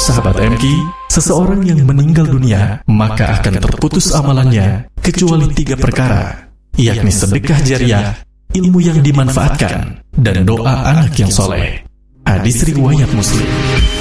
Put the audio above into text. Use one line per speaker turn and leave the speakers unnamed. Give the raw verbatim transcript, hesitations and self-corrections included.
sahabat M K, seseorang yang meninggal dunia maka akan terputus amalannya kecuali tiga perkara, yakni sedekah jariah, ilmu yang dimanfaatkan, dan doa anak yang soleh. Hadis riwayat Muslim.